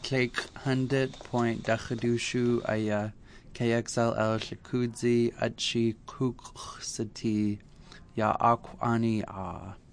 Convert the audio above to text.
Cake 100.Dachadushu Aya KXLL Shakudzi Achi Kuksati Ya Akwani